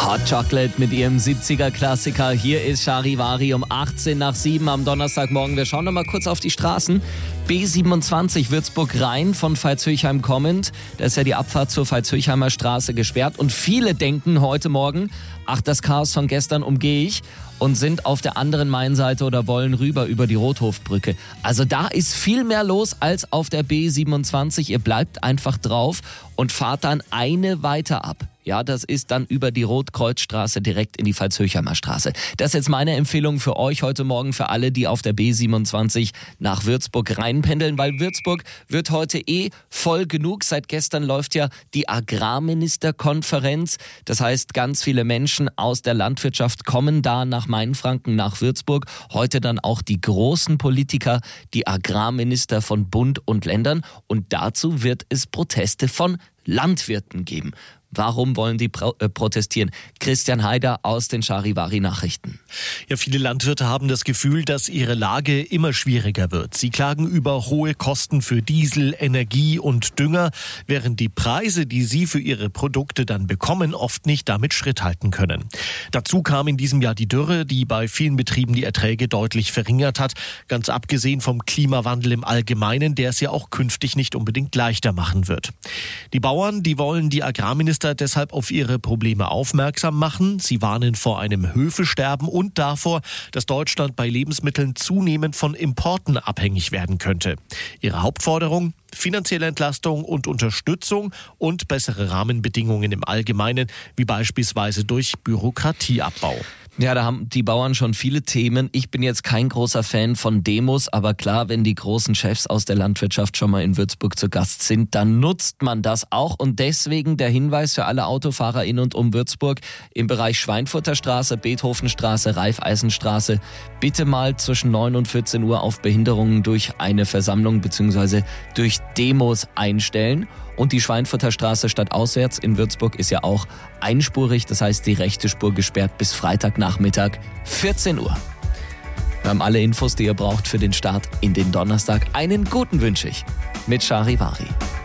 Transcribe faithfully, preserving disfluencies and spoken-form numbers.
Hot Chocolate mit ihrem siebziger-Klassiker. Hier ist Charivari um achtzehn nach sieben am Donnerstagmorgen. Wir schauen noch mal kurz auf die Straßen. B siebenundzwanzig Würzburg-Rhein von Veitshöchheim kommend. Da ist ja die Abfahrt zur Veitshöchheimer Straße gesperrt. Und viele denken heute Morgen, ach, das Chaos von gestern umgehe ich, und sind auf der anderen Mainseite oder wollen rüber über die Rothofbrücke. Also da ist viel mehr los als auf der B siebenundzwanzig. Ihr bleibt einfach drauf und fahrt dann eine weiter ab. Ja, das ist dann über die Rotkreuzstraße direkt in die Veitshöchheimer Straße. Das ist jetzt meine Empfehlung für euch heute Morgen, für alle, die auf der B siebenundzwanzig nach Würzburg reinpendeln, weil Würzburg wird heute eh voll genug. Seit gestern läuft ja die Agrarministerkonferenz. Das heißt, ganz viele Menschen aus der Landwirtschaft kommen da nach Mainfranken, nach Würzburg. Heute dann auch die großen Politiker, die Agrarminister von Bund und Ländern. Und dazu wird es Proteste von Landwirten geben. Warum wollen die pro- äh, protestieren? Christian Haider aus den Charivari-Nachrichten. Ja, viele Landwirte haben das Gefühl, dass ihre Lage immer schwieriger wird. Sie klagen über hohe Kosten für Diesel, Energie und Dünger, während die Preise, die sie für ihre Produkte dann bekommen, oft nicht damit Schritt halten können. Dazu kam in diesem Jahr die Dürre, die bei vielen Betrieben die Erträge deutlich verringert hat, ganz abgesehen vom Klimawandel im Allgemeinen, der es ja auch künftig nicht unbedingt leichter machen wird. Die Bauern, die wollen die Agrarminister deshalb auf ihre Probleme aufmerksam machen. Sie warnen vor einem Höfesterben und davor, dass Deutschland bei Lebensmitteln zunehmend von Importen abhängig werden könnte. Ihre Hauptforderung: finanzielle Entlastung und Unterstützung und bessere Rahmenbedingungen im Allgemeinen, wie beispielsweise durch Bürokratieabbau. Ja, da haben die Bauern schon viele Themen. Ich bin jetzt kein großer Fan von Demos, aber klar, wenn die großen Chefs aus der Landwirtschaft schon mal in Würzburg zu Gast sind, dann nutzt man das auch. Und deswegen der Hinweis für alle Autofahrer in und um Würzburg im Bereich Schweinfurter Straße, Beethovenstraße, Raiffeisenstraße, bitte mal zwischen neun und vierzehn Uhr auf Behinderungen durch eine Versammlung bzw. durch Demos einstellen. Und die Schweinfurter Straße stadtauswärts in Würzburg ist ja auch einspurig, das heißt die rechte Spur gesperrt bis Freitagnachmittag vierzehn Uhr. Wir haben alle Infos, die ihr braucht für den Start in den Donnerstag. Einen guten wünsche ich mit Charivari.